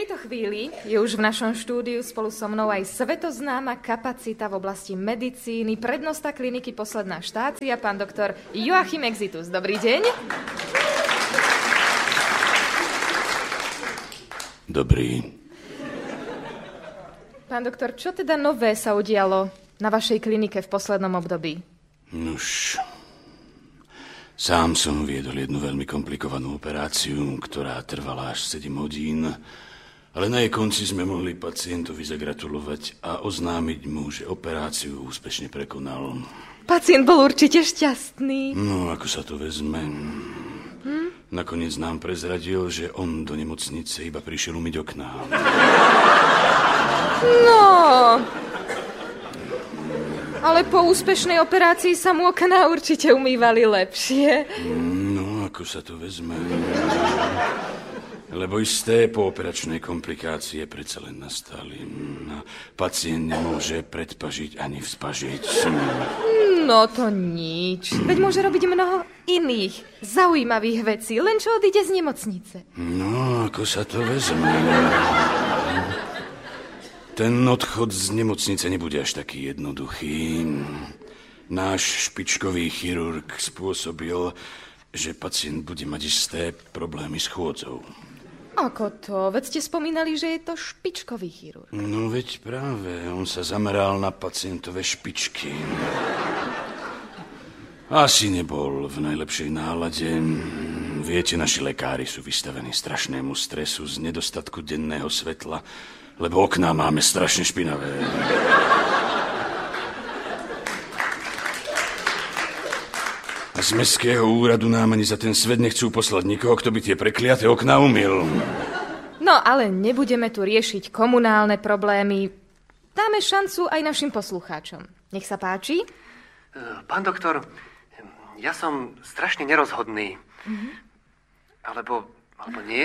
tejto chvíli je už v našom štúdiu spolu so mnou aj svetoznáma kapacita v oblasti medicíny, prednosta kliniky Posledná štácia, pán doktor Joachim Exitus. Dobrý deň. Dobrý. Pán doktor, čo teda nové sa udialo na vašej klinike v poslednom období? Nuž, sám som viedol jednu veľmi komplikovanú operáciu, ktorá trvala až 7 hodín, ale na jej konci sme mohli pacientovi zagratulovať a oznámiť mu, že operáciu úspešne prekonal. Pacient bol určite šťastný. No, ako sa to vezme. Nakoniec nám prezradil, že on do nemocnice iba prišiel umyť okná. No, ale po úspešnej operácii sa mu okná určite umývali lepšie. No, ako sa to vezme. Lebo isté pooperačné komplikácie predsa len nastali. Pacient nemôže predpažiť ani vzpažiť. No to nič. Veď môže robiť mnoho iných zaujímavých vecí, len čo odíde z nemocnice. No, ako sa to vezme. Ten odchod z nemocnice nebude až taký jednoduchý. Náš špičkový chirurg spôsobil, že pacient bude mať isté problémy s chôdzou. Ako to? Veď ste spomínali, že je to špičkový chirurg. No veď práve, on sa zameral na pacientové špičky. Asi nebol v najlepšej nálade. Viete, naši lekári sú vystavení strašnému stresu z nedostatku denného svetla, lebo okná máme strašne špinavé. A z mestského úradu nám ani za ten svet nechcú poslať nikoho, kto by tie prekliaté okná umyl. No, ale nebudeme tu riešiť komunálne problémy. Dáme šancu aj našim poslucháčom. Nech sa páči. Pán doktor, ja som strašne nerozhodný. Alebo nie?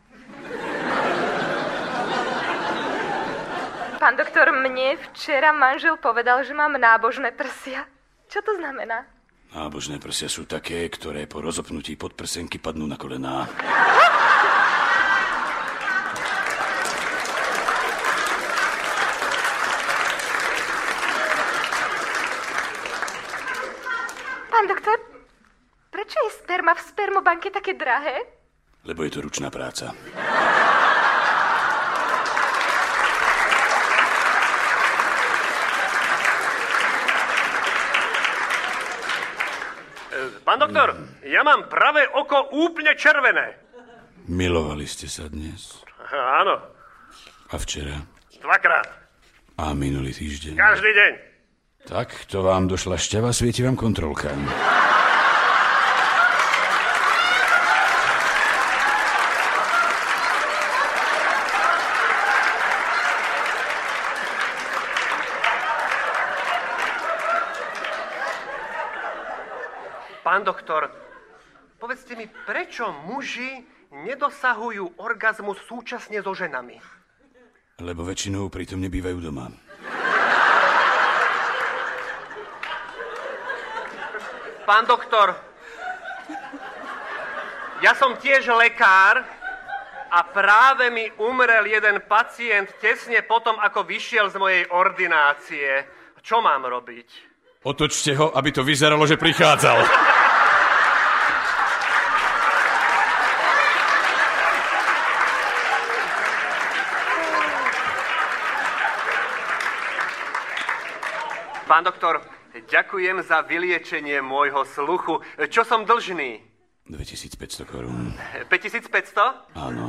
Pán doktor, mne včera manžel povedal, že mám nábožné prsia. Čo to znamená? Nábožné prsia sú také, ktoré po rozopnutí podprsenky padnú na kolená. Pán doktor, prečo je sperma v spermobanke také drahé? Lebo je to ručná práca. Pán doktor, ja mám pravé oko úplne červené. Milovali ste sa dnes? Áno. A včera? 2-krát. A minulý týždeň? Každý deň. Tak, to vám došla šťava, svieti vám kontrolka. Pán doktor, povedzte mi, prečo muži nedosahujú orgazmus súčasne so ženami? Lebo väčšinou pritom nebývajú doma. Pán doktor, ja som tiež lekár a práve mi umrel jeden pacient tesne potom, ako vyšiel z mojej ordinácie. Čo mám robiť? Otočte ho, aby to vyzeralo, že prichádzal. Pán doktor, ďakujem za vyliečenie môjho sluchu. Čo som dlžný? 2500 korún. 5500? Áno.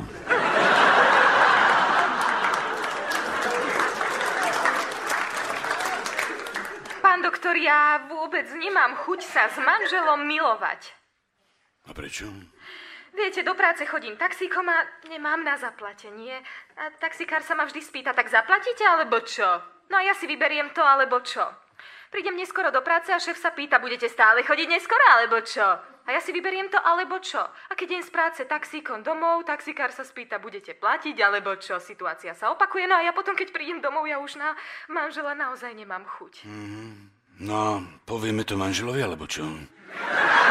Pán doktor, ja vôbec nemám chuť sa s manželom milovať. A prečo? Viete, do práce chodím taxíkom a nemám na zaplatenie. A taxikár sa ma vždy spýta, tak zaplatíte alebo čo? No a ja si vyberiem to alebo čo. Prídem neskoro do práce a šéf sa pýta, budete stále chodiť neskoro alebo čo? A ja si vyberiem to alebo čo. A keď idem z práce taxíkom domov, taxikár sa spýta, budete platiť alebo čo. Situácia sa opakuje, no a ja potom, keď prídem domov, ja už na manžela naozaj nemám chuť. No, povieme to manželovi alebo čo?